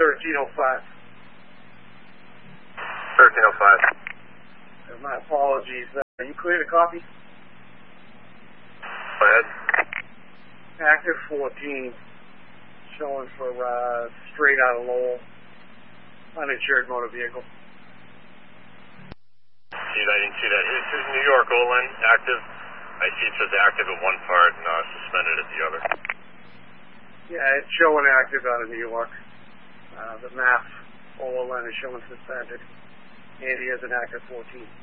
1305. 1305. My apologies. Are you clear to copy? Go ahead. Active 14. Showing for straight out of Lowell. Uninsured motor vehicle. See, I didn't see that. Here's New York, Olin, active. I see it says active at one part and suspended at the other. Yeah, it's showing active out of New York. The map, Olin, is showing suspended. And he has an active 14.